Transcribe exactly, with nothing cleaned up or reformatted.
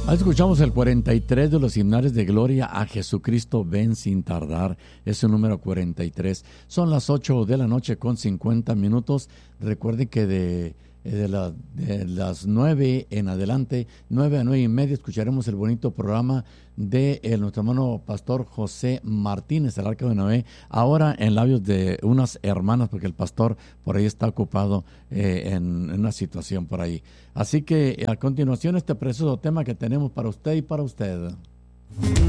Ahí escuchamos el cuarenta y tres de los himnales de gloria a Jesucristo, ven sin tardar. Es el número cuarenta y tres. Son las ocho de la noche con cincuenta minutos. Recuerden que de, de, la, de las nueve en adelante, nueve a nueve y media, escucharemos el bonito programa de el, nuestro hermano pastor José Martínez, el Arca de Noé, ahora en labios de unas hermanas, porque el pastor por ahí está ocupado eh, en, en una situación por ahí. Así que a continuación este precioso tema que tenemos para usted y para usted.